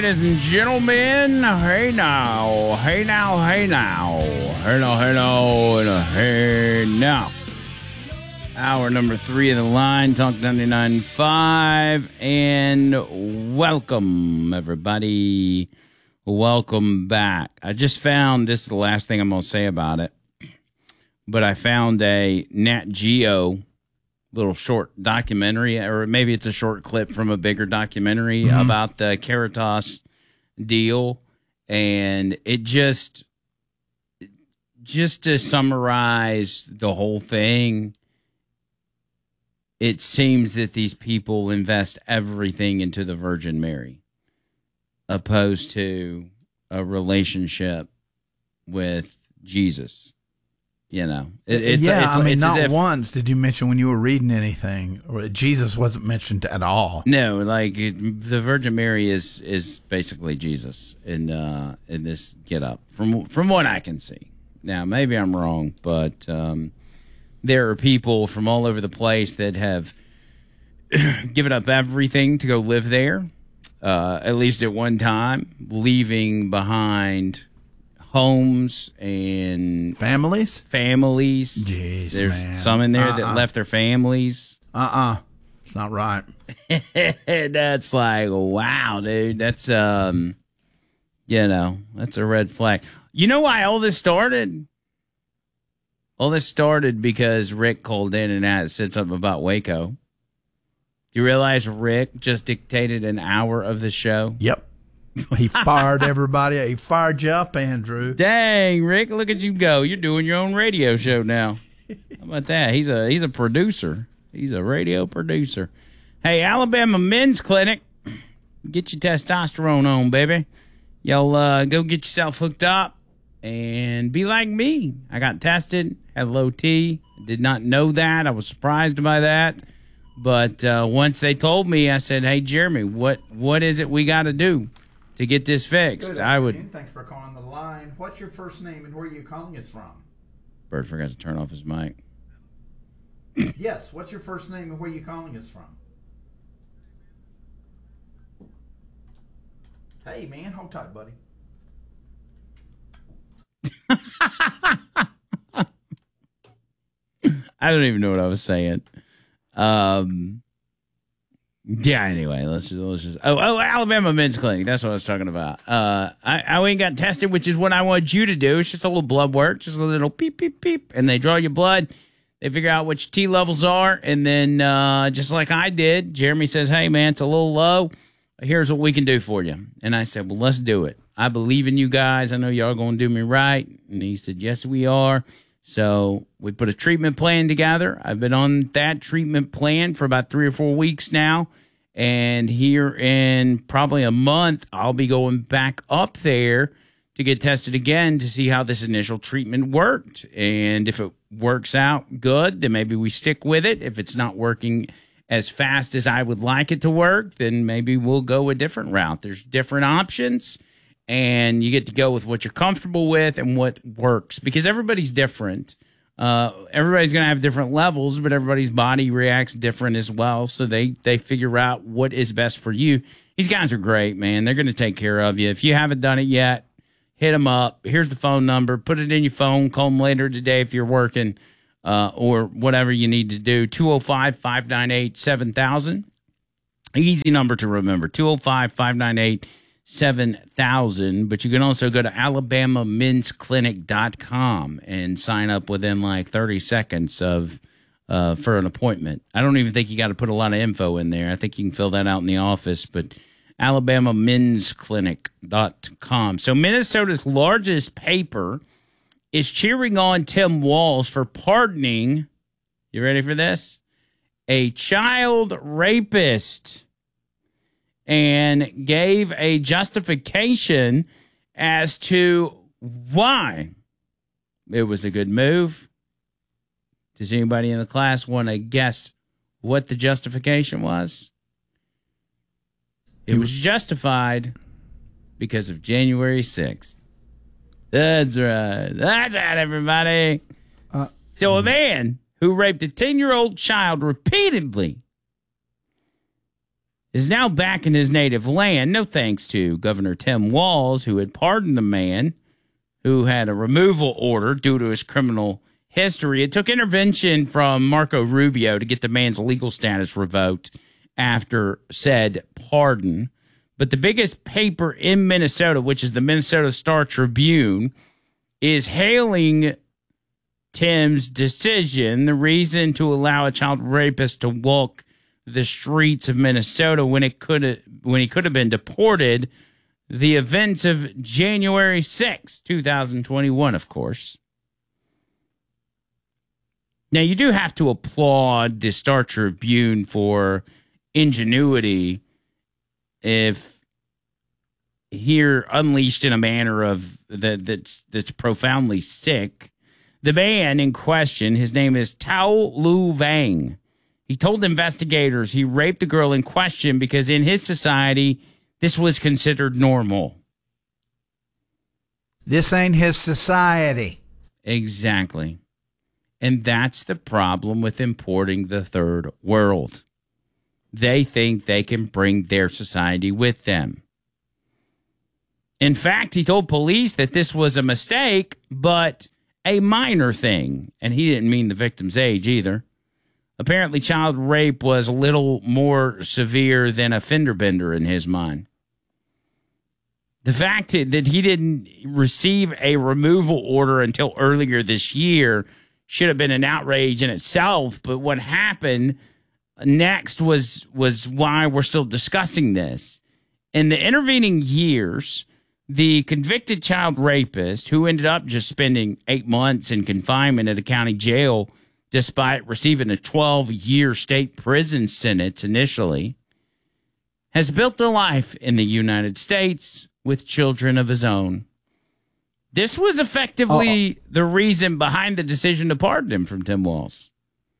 ladies and gentlemen. Hey now, hey now, hey now. Hey now. Hour number 3 of the line, Talk 99.5. And welcome, everybody. Welcome back. I just found, this is the last thing I'm going to say about it, but I found a Nat Geo little short documentary, or maybe it's a short clip from a bigger documentary about the Caritas deal. And it just to summarize the whole thing, it seems that these people invest everything into the Virgin Mary, opposed to a relationship with Jesus. You know, not once did you mention when you were reading anything, or Jesus wasn't mentioned at all. No, like the Virgin Mary is basically Jesus in this get up from what I can see. Now, maybe I'm wrong, but there are people from all over the place that have given up everything to go live there, at least at one time, leaving behind homes and families. Jeez, there's some in there that left their families. It's not right. That's like, wow, dude. That's that's a red flag. You know why all this started? All this started because Rick called in and said something about Waco. Do you realize Rick just dictated an hour of the show? Yep. He fired everybody. He fired you up, Andrew. Dang, Rick, look at you go. You're doing your own radio show now. How about that? He's a producer. He's a radio producer. Hey, Alabama Men's Clinic. Get your testosterone on, baby. Y'all go get yourself hooked up and be like me. I got tested, had low T. Did not know that. I was surprised by that. But once they told me, I said, hey, Jeremy, what is it we got to do to get this fixed? Good afternoon. Thanks for calling the line. What's your first name and where are you calling us from? Bird forgot to turn off his mic. Yes, what's your first name and where are you calling us from? Hey, man, hold tight, buddy. I don't even know what I was saying. Yeah, anyway, let's just Alabama Men's Clinic. That's what I was talking about. I went and got tested, which is what I wanted you to do. It's just a little blood work, just a little peep, peep, peep. And they draw your blood. They figure out what your T levels are. And then, just like I did, Jeremy says, hey, man, it's a little low. Here's what we can do for you. And I said, well, let's do it. I believe in you guys. I know y'all going to do me right. And he said, yes, we are. So we put a treatment plan together. I've been on that treatment plan for about 3 or 4 weeks now. And here in probably a month, I'll be going back up there to get tested again to see how this initial treatment worked. And if it works out good, then maybe we stick with it. If it's not working as fast as I would like it to work, then maybe we'll go a different route. There's different options. And you get to go with what you're comfortable with and what works, because everybody's different. Everybody's going to have different levels, but everybody's body reacts different as well. So they figure out what is best for you. These guys are great, man. They're going to take care of you. If you haven't done it yet, hit them up. Here's the phone number. Put it in your phone. Call them later today if you're working or whatever you need to do. 205-598-7000. Easy number to remember. 205-598-7000. 7,000, but you can also go to alabamamensclinic.com and sign up within like 30 seconds of for an appointment. I don't even think you got to put a lot of info in there. I think you can fill that out in the office, but alabamamensclinic.com. So Minnesota's largest paper is cheering on Tim Walz for pardoning, you ready for this? A child rapist, and gave a justification as to why it was a good move. Does anybody in the class want to guess what the justification was? It was justified because of January 6th. That's right. That's right, everybody. So a man who raped a 10-year-old child repeatedly is now back in his native land, no thanks to Governor Tim Walz, who had pardoned the man who had a removal order due to his criminal history. It took intervention from Marco Rubio to get the man's legal status revoked after said pardon. But the biggest paper in Minnesota, which is the Minnesota Star Tribune, is hailing Tim's decision, the reason to allow a child rapist to walk the streets of Minnesota when he could have been deported. The events of January 6, 2021, of course. Now, you do have to applaud the Star Tribune for ingenuity if here unleashed in a manner of that's profoundly sick. The man in question, his name is Tao Lu Vang. He told investigators he raped the girl in question because in his society, this was considered normal. This ain't his society. Exactly. And that's the problem with importing the third world. They think they can bring their society with them. In fact, he told police that this was a mistake, but a minor thing. And he didn't mean the victim's age either. Apparently, child rape was a little more severe than a fender bender in his mind. The fact that he didn't receive a removal order until earlier this year should have been an outrage in itself. But what happened next was why we're still discussing this. In the intervening years, the convicted child rapist, who ended up just spending 8 months in confinement at a county jail despite receiving a 12-year state prison sentence initially, has built a life in the United States with children of his own. This was effectively the reason behind the decision to pardon him from Tim Walz,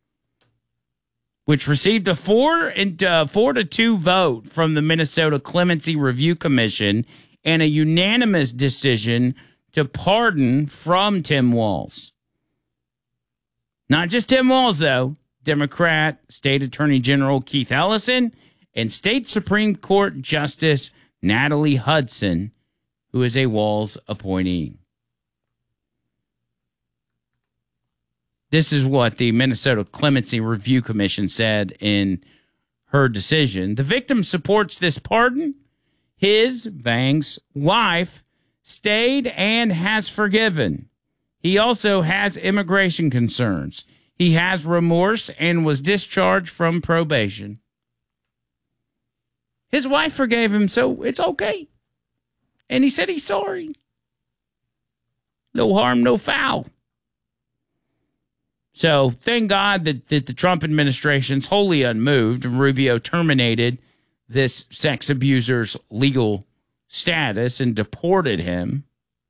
which received a 4-2 vote from the Minnesota Clemency Review Commission and a unanimous decision to pardon from Tim Walz. Not just Tim Walz, though. Democrat State Attorney General Keith Ellison and State Supreme Court Justice Natalie Hudson, who is a Walz appointee. This is what the Minnesota Clemency Review Commission said in her decision. The victim supports this pardon. His, Vang's, wife stayed and has forgiven. He also has immigration concerns. He has remorse and was discharged from probation. His wife forgave him, so it's okay. And he said he's sorry. No harm, no foul. So thank God that the Trump administration's wholly unmoved and Rubio terminated this sex abuser's legal status and deported him.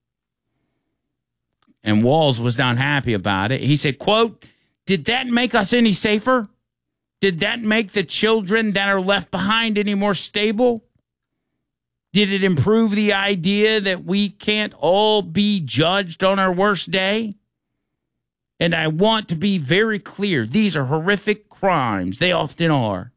And Walz was not happy about it. He said, quote, "Did that make us any safer? Did that make the children that are left behind any more stable? Did it improve the idea that we can't all be judged on our worst day? And I want to be very clear. These are horrific crimes. They often are."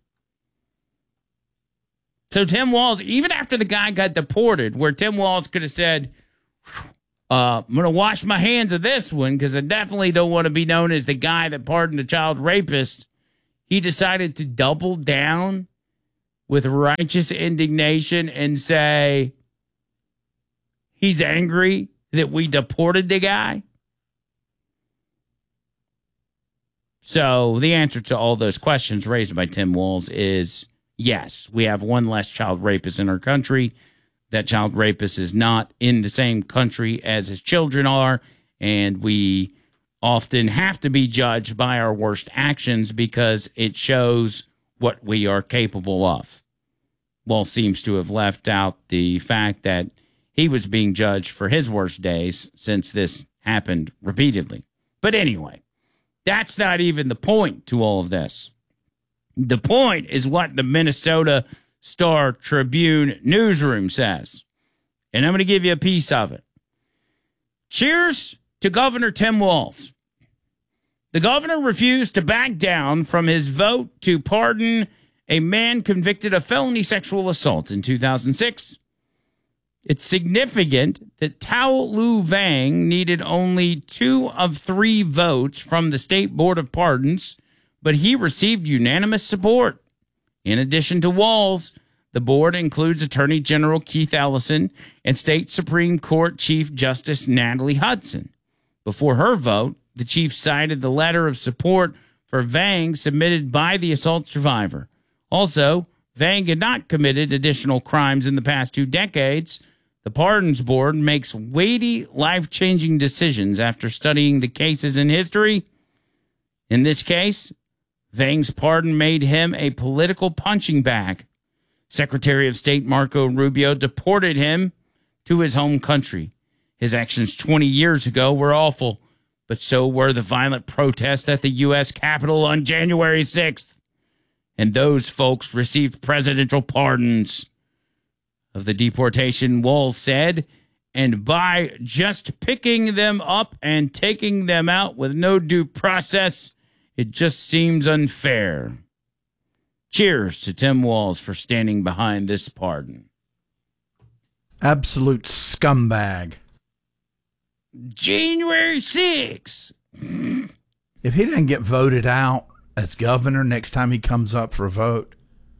So Tim Walz, even after the guy got deported, where Tim Walz could have said, I'm going to wash my hands of this one because I definitely don't want to be known as the guy that pardoned a child rapist, he decided to double down with righteous indignation and say he's angry that we deported the guy. So the answer to all those questions raised by Tim Walz is yes, we have one less child rapist in our country. That child rapist is not in the same country as his children are, and we often have to be judged by our worst actions because it shows what we are capable of. Walz seems to have left out the fact that he was being judged for his worst days since this happened repeatedly. But anyway, that's not even the point to all of this. The point is what the Minnesota Star Tribune newsroom says. And I'm going to give you a piece of it. Cheers to Governor Tim Walz. The governor refused to back down from his vote to pardon a man convicted of felony sexual assault in 2006. It's significant that Tao Lu Vang needed only 2 of 3 votes from the State Board of Pardons, but he received unanimous support. In addition to Walz, the board includes Attorney General Keith Ellison and State Supreme Court Chief Justice Natalie Hudson. Before her vote, the chief cited the letter of support for Vang submitted by the assault survivor. Also, Vang had not committed additional crimes in the past 2 decades. The Pardons Board makes weighty, life-changing decisions after studying the cases in history. In this case, Vang's pardon made him a political punching bag. Secretary of State Marco Rubio deported him to his home country. His actions 20 years ago were awful, but so were the violent protests at the U.S. Capitol on January 6th. And those folks received presidential pardons of the deportation, Walz said, and by just picking them up and taking them out with no due process, it just seems unfair. Cheers to Tim Walz for standing behind this pardon. Absolute scumbag. January 6th. If he doesn't get voted out as governor next time he comes up for a vote.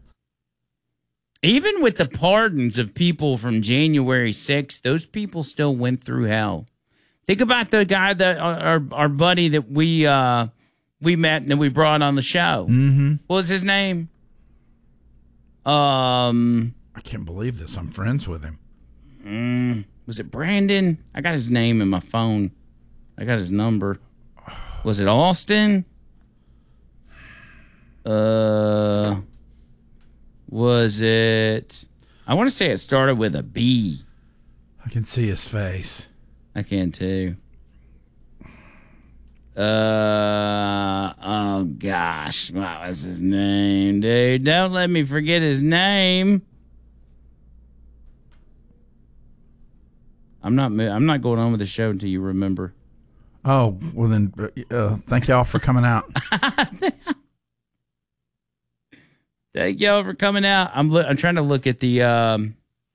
Even with the pardons of people from January 6th, those people still went through hell. Think about the guy that our buddy that we met and we brought on the show. Mm-hmm. What was his name? I can't believe this. I'm friends with him. Was it Brandon? I got his name in my phone. I got his number. Was it Austin? Was it? I want to say it started with a B. I can see his face. I can too. Oh gosh, what was his name, dude? Don't let me forget his name. I'm not going on with the show until you remember. Oh, well then, thank y'all for coming out. Thank y'all for coming out. I'm trying to look at the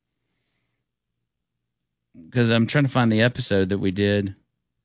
because I'm trying to find the episode that we did.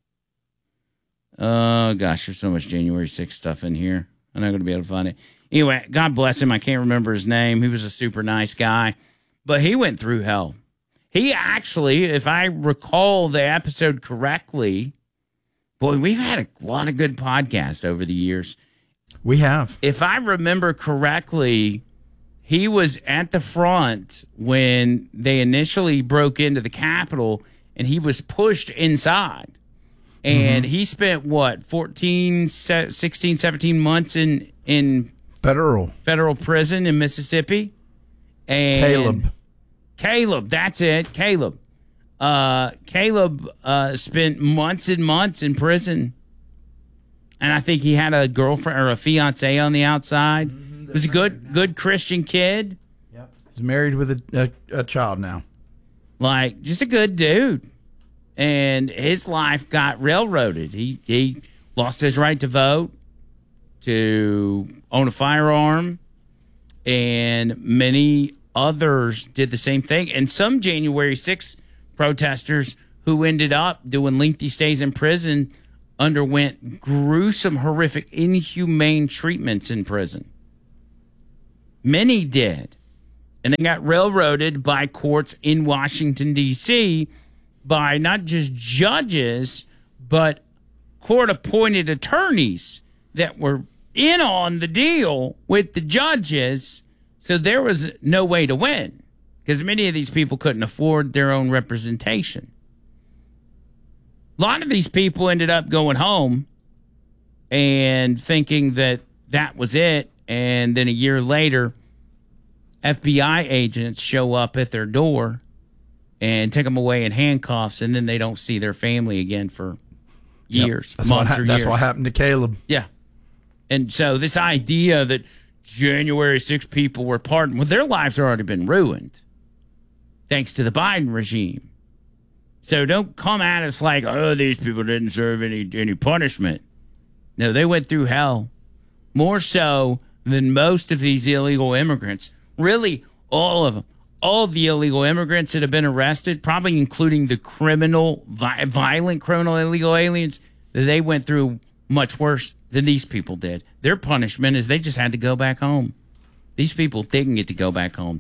Oh gosh, there's so much January 6th stuff in here. I'm not going to be able to find it. Anyway, God bless him. I can't remember his name. He was a super nice guy, but he went through hell. He actually, if I recall the episode correctly, boy, we've had a lot of good podcasts over the years. We have. If I remember correctly, he was at the front when they initially broke into the Capitol, and he was pushed inside. And he spent, 16, 17 months in federal prison in Mississippi. And Caleb, that's it, Caleb. Caleb spent months and months in prison. And I think he had a girlfriend or a fiance on the outside. He was a good Christian kid. Yep. He's married with a child now. Like, just a good dude. And his life got railroaded. He lost his right to vote, to own a firearm, and many others did the same thing. And some January 6th protesters who ended up doing lengthy stays in prison underwent gruesome, horrific, inhumane treatments in prison. Many did. And they got railroaded by courts in Washington, D.C., by not just judges, but court-appointed attorneys that were in on the deal with the judges, so there was no way to win because many of these people couldn't afford their own representation. A lot of these people ended up going home and thinking that that was it, and then a year later, FBI agents show up at their door and take them away in handcuffs, and then they don't see their family again for years, months or years. That's what happened to Caleb. Yeah. And so this idea that January 6 people were pardoned, well, their lives have already been ruined thanks to the Biden regime. So don't come at us like, oh, these people didn't serve any punishment. No, they went through hell. More so than most of these illegal immigrants. Really, all of them. All the illegal immigrants that have been arrested, probably including the violent criminal illegal aliens, they went through much worse than these people did. Their punishment is they just had to go back home. These people didn't get to go back home.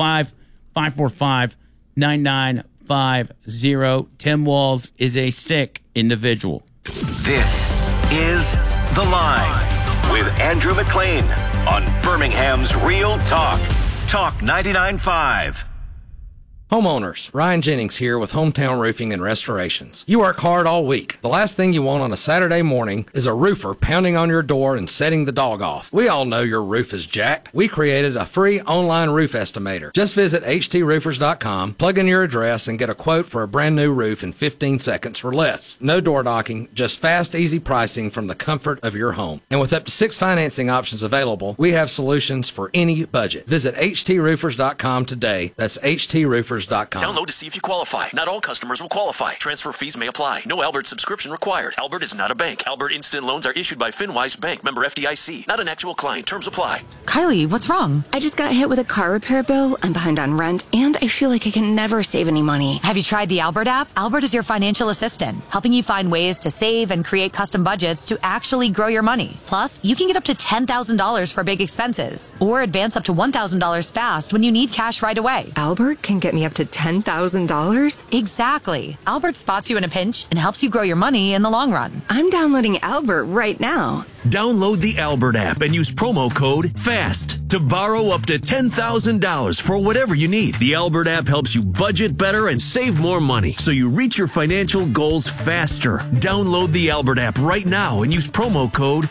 205-545-9950. Tim Walz is a sick individual. This is The Line with Andrew McLean on Birmingham's Real Talk. Talk 99.5. Homeowners, Ryan Jennings here with Hometown Roofing and Restorations. You work hard all week. The last thing you want on a Saturday morning is a roofer pounding on your door and setting the dog off. We all know your roof is jacked. We created a free online roof estimator. Just visit htsroofers.com, plug in your address, and get a quote for a brand new roof in 15 seconds or less. No door knocking, just fast, easy pricing from the comfort of your home. And with up to 6 financing options available, we have solutions for any budget. Visit htsroofers.com today. That's htsroofers.com. Download to see if you qualify. Not all customers will qualify. Transfer fees may apply. No Albert subscription required. Albert is not a bank. Albert Instant Loans are issued by FinWise Bank, member FDIC. Not an actual client. Terms apply. Kylie, what's wrong? I just got hit with a car repair bill. I'm behind on rent, and I feel like I can never save any money. Have you tried the Albert app? Albert is your financial assistant, helping you find ways to save and create custom budgets to actually grow your money. Plus, you can get up to $10,000 for big expenses, or advance up to $1,000 fast when you need cash right away. Albert can get me up to $10,000? Exactly. Albert spots you in a pinch and helps you grow your money in the long run. I'm downloading Albert right now. Download the Albert app and use promo code FAST to borrow up to $10,000 for whatever you need. The Albert app helps you budget better and save more money so you reach your financial goals faster. Download the Albert app right now and use promo code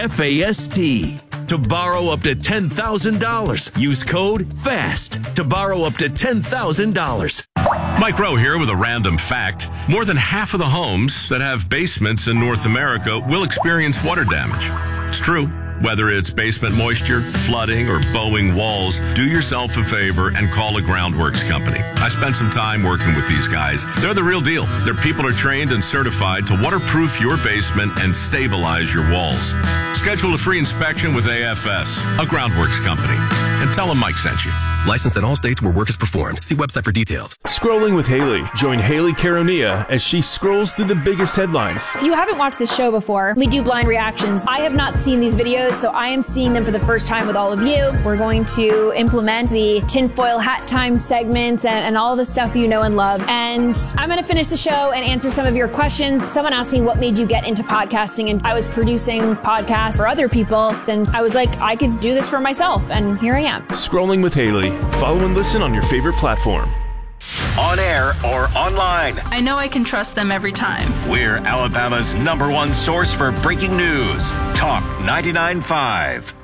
FAST to borrow up to $10,000. Use code FAST to borrow up to $10,000. Mike Rowe here with a random fact. More than half of the homes that have basements in North America will experience water damage. It's true. Whether it's basement moisture, flooding, or bowing walls, do yourself a favor and call a groundworks company. I spent some time working with these guys. They're the real deal. Their people are trained and certified to waterproof your basement and stabilize your walls. Schedule a free inspection with AFS, a groundworks company, and tell them Mike sent you. Licensed in all states where work is performed. See website for details. Scrolling with Haley. Join Haley Caronia as she scrolls through the biggest headlines. If you haven't watched this show before, we do blind reactions. I have not seen these videos, so I am seeing them for the first time with all of you. We're going to implement the tinfoil hat time segments and all the stuff you know and love. And I'm going to finish the show and answer some of your questions. Someone asked me what made you get into podcasting, and I was producing podcasts for other people. Then I was like, I could do this for myself, and here I am. Scrolling with Haley. Follow and listen on your favorite platform. On air or online. I know I can trust them every time. We're Alabama's #1 source for breaking news. Talk 99.5.